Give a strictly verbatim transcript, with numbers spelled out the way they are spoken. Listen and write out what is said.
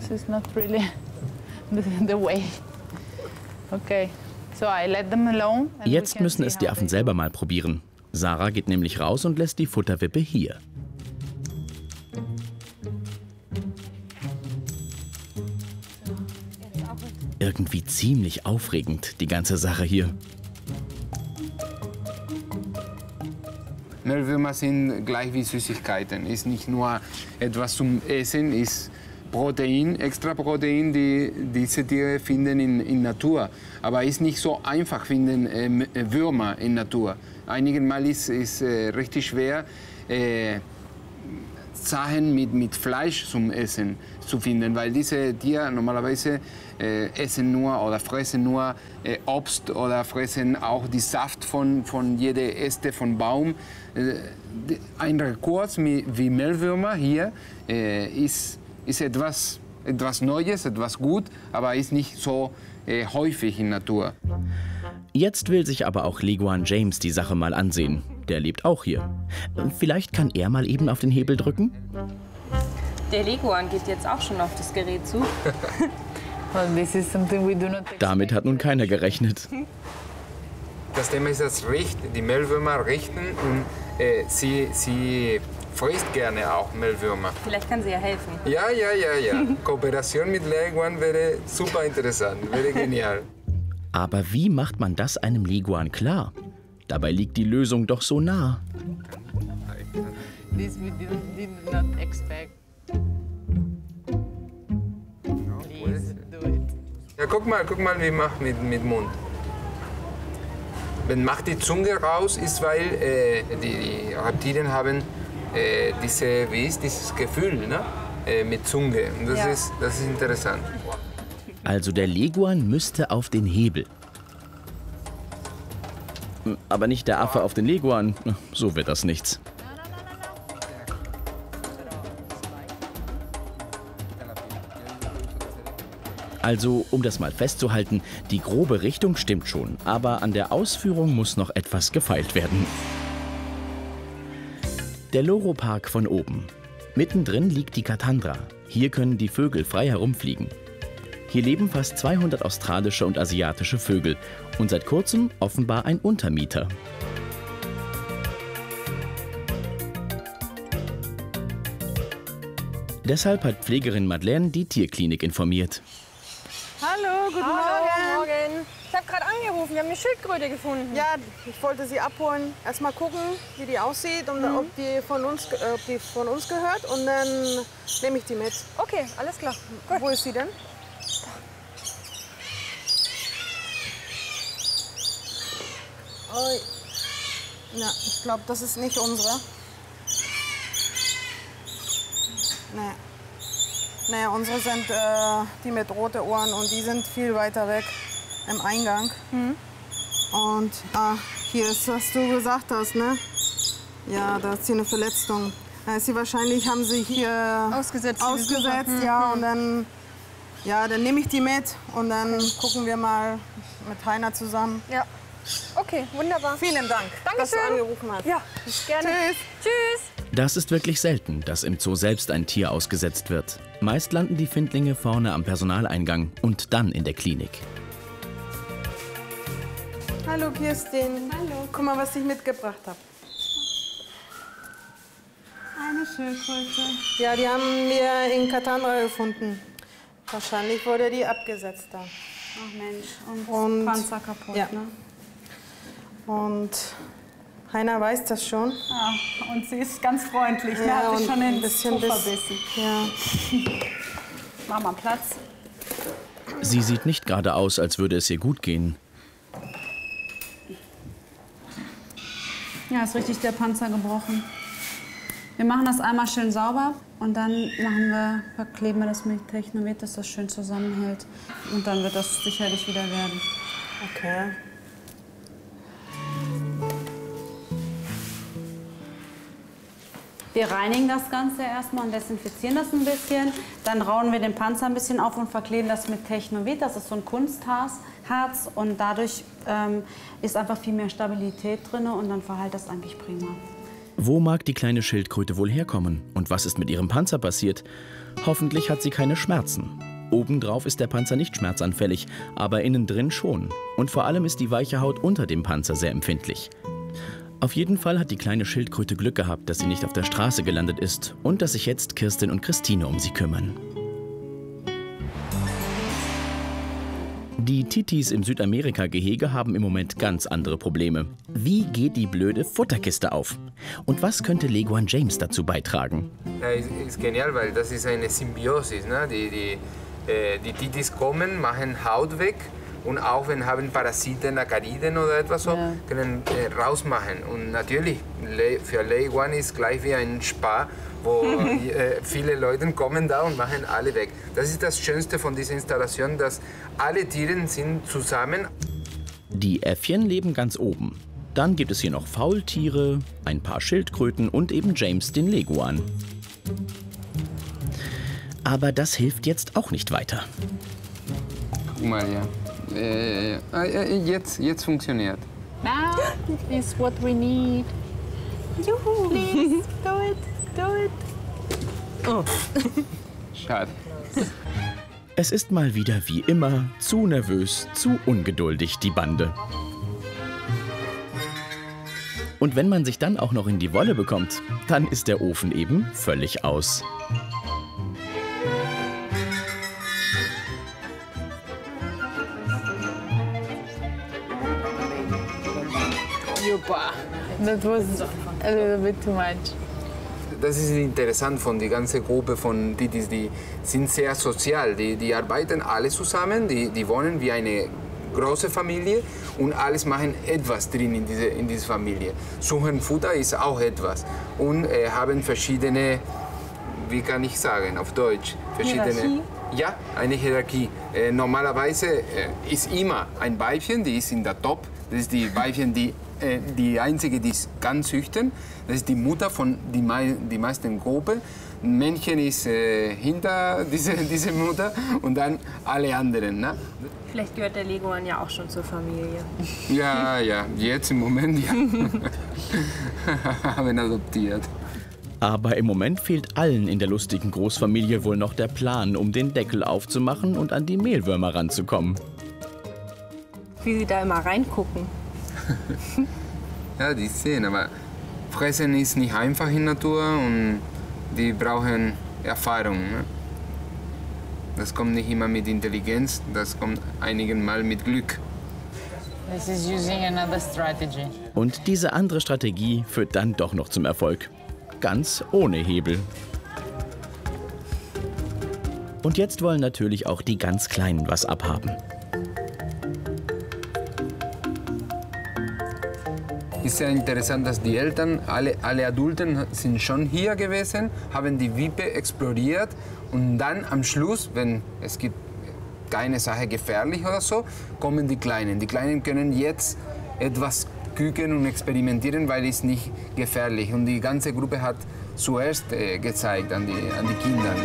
this is not really the, the way. Okay, so I let them alone. Jetzt müssen es die Affen selber mal probieren. Sarah geht nämlich raus und lässt die Futterwippe hier. Irgendwie ziemlich aufregend, die ganze Sache hier. Mehlwürmer sind gleich wie Süßigkeiten. Ist nicht nur etwas zum Essen, ist Protein, extra Protein, die diese Tiere finden in, in Natur. Aber ist nicht so einfach finden äh, Würmer in Natur. Einigen Mal ist es äh, richtig schwer, äh, Sachen mit, mit Fleisch zum Essen zu finden, weil diese Tiere normalerweise äh, essen nur oder fressen nur äh, Obst oder fressen auch die Saft von, von jeder Äste von Baum. Äh, ein Rekord wie Mehlwürmer hier äh, ist, ist etwas, etwas Neues, etwas gut, aber ist nicht so äh, häufig in Natur. Jetzt will sich aber auch Leguan James die Sache mal ansehen. Der lebt auch hier. Vielleicht kann er mal eben auf den Hebel drücken? Der Leguan geht jetzt auch schon auf das Gerät zu. Damit hat nun keiner gerechnet. Das Thema ist das Richten. Die Mehlwürmer richten und äh, sie, sie frisst gerne auch Mehlwürmer. Vielleicht kann sie ja helfen. Ja, ja, ja, ja. Kooperation mit Leguan wäre super interessant, wäre genial. Aber wie macht man das einem Leguan klar? Dabei liegt die Lösung doch so nah. This we did, did not expect. Please do it. Ja, guck mal, guck mal, wie macht mit mit Mund. Wenn macht die Zunge raus, ist weil äh, die, die Reptilien haben äh, diese, wie ist dieses Gefühl, ne? Äh, mit Zunge. Und das, Ja. ist, das ist interessant. Also der Leguan müsste auf den Hebel. Aber nicht der Affe auf den Leguan. So wird das nichts. Also, um das mal festzuhalten, die grobe Richtung stimmt schon, aber an der Ausführung muss noch etwas gefeilt werden. Der Loro-Park von oben. Mittendrin liegt die Katandra. Hier können die Vögel frei herumfliegen. Hier leben fast zweihundert australische und asiatische Vögel und seit kurzem offenbar ein Untermieter. Deshalb hat Pflegerin Madeleine die Tierklinik informiert. Hallo, guten Hallo, Morgen. Morgen. Ich habe gerade angerufen, wir haben eine Schildkröte gefunden. Ja, ich wollte sie abholen. Erst mal gucken, wie die aussieht und Mhm. ob, die von uns, äh, ob die von uns gehört. Und dann nehme ich die mit. Okay, alles klar. Gut. Wo ist sie denn? Ui. Ja, ich glaube, das ist nicht unsere. Nee. Nee, unsere sind äh, die mit roten Ohren und die sind viel weiter weg im Eingang. Mhm. Und ah, hier ist, was du gesagt hast, ne? Ja, da ist sie eine Verletzung. Da ist sie wahrscheinlich, haben sie hier Ausgesetzt, die ausgesetzt, Besucher. ja. Mhm. Und dann, ja, dann nehme ich die mit und dann gucken wir mal mit Heiner zusammen. Ja. Okay, wunderbar. Vielen Dank, dass du Dankeschön. angerufen hast. Ja, gerne. Tschüss. Tschüss. Das ist wirklich selten, dass im Zoo selbst ein Tier ausgesetzt wird. Meist landen die Findlinge vorne am Personaleingang und dann in der Klinik. Hallo Kirstin. Hallo. Guck mal, was ich mitgebracht habe. Eine Schildkröte. Ja, die haben wir in Katandra gefunden. Wahrscheinlich wurde die abgesetzt da. Ach Mensch, und, Und- Panzer kaputt, ja. ne? Und Heiner weiß das schon. Ja, und sie ist ganz freundlich, ne? Ja, Hat sich und schon ein ins bisschen Tuch bis- verbissen. Ja. Mach mal Platz. Sie sieht nicht gerade aus, als würde es ihr gut gehen. Ja, ist richtig der Panzer gebrochen. Wir machen das einmal schön sauber und dann machen wir, verkleben wir das mit Technovet, dass das schön zusammenhält. Und dann wird das sicherlich wieder werden. Okay. Wir reinigen das Ganze erstmal und desinfizieren das ein bisschen. Dann rauen wir den Panzer ein bisschen auf und verkleben das mit Technovet. Das ist so ein Kunstharz. Harz, und dadurch ähm, ist einfach viel mehr Stabilität drin und dann verhält das eigentlich prima. Wo mag die kleine Schildkröte wohl herkommen? Und was ist mit ihrem Panzer passiert? Hoffentlich hat sie keine Schmerzen. Obendrauf ist der Panzer nicht schmerzanfällig, aber innen drin schon. Und vor allem ist die weiche Haut unter dem Panzer sehr empfindlich. Auf jeden Fall hat die kleine Schildkröte Glück gehabt, dass sie nicht auf der Straße gelandet ist und dass sich jetzt Kirstin und Christine um sie kümmern. Die Titis im Südamerika-Gehege haben im Moment ganz andere Probleme. Wie geht die blöde Futterkiste auf? Und was könnte Leguan James dazu beitragen? Ja, ist, ist genial, weil das ist eine Symbiosis. Ne? Die, die, äh, die Titis kommen, machen Haut weg und auch wenn haben Parasiten, Acariden oder etwas so, ja. können äh, rausmachen. Und natürlich, für Leguan ist gleich wie ein Spa, wo äh, viele Leute kommen da und machen alle weg. Das ist das Schönste von dieser Installation, dass alle Tiere sind zusammen. Die Äffchen leben ganz oben. Dann gibt es hier noch Faultiere, ein paar Schildkröten und eben James, den Leguan. Aber das hilft jetzt auch nicht weiter. Guck mal, ja. Äh, äh, jetzt, jetzt funktioniert. Now is what we need. Juhu. Please, do it, do it. Oh. Schade. Es ist mal wieder wie immer zu nervös, zu ungeduldig, die Bande. Und wenn man sich dann auch noch in die Wolle bekommt, dann ist der Ofen eben völlig aus. Super. That was a little bit too much. Das ist interessant von der ganzen Gruppe von Titis, die sind sehr sozial. Die, die arbeiten alle zusammen, die, die wohnen wie eine große Familie und alles machen etwas drin in diese, in diese Familie. Suchen Futter ist auch etwas und äh, haben verschiedene, wie kann ich sagen auf Deutsch, verschiedene. Hierarchie? Ja, eine Hierarchie. Äh, normalerweise äh, ist immer ein Weibchen, die ist in der Top. Das ist die Weibchen, die äh, die einzige, die kann züchten. Das ist die Mutter von die, mei die meisten Gruppen. Ein Männchen ist äh, hinter diese, diese Mutter und dann alle anderen. Ne? Vielleicht gehört der Leguan ja auch schon zur Familie. Ja, ja, jetzt im Moment ja. Haben adoptiert. Aber im Moment fehlt allen in der lustigen Großfamilie wohl noch der Plan, um den Deckel aufzumachen und an die Mehlwürmer ranzukommen. Wie sie da immer reingucken. Ja, die sehen, aber Fressen ist nicht einfach in der Natur und die brauchen Erfahrung. Ne? Das kommt nicht immer mit Intelligenz, das kommt einigen Mal mit Glück. This is using another strategy. Und diese andere Strategie führt dann doch noch zum Erfolg. Ganz ohne Hebel. Und jetzt wollen natürlich auch die ganz Kleinen was abhaben. Ist sehr interessant, dass die Eltern, alle, alle Adulten sind schon hier gewesen, haben die Wippe exploriert und dann am Schluss, wenn es gibt keine Sache gefährlich oder so, kommen die Kleinen. Die Kleinen können jetzt etwas gucken und experimentieren, weil es nicht gefährlich ist. Und die ganze Gruppe hat zuerst äh, gezeigt an die, an die Kinder.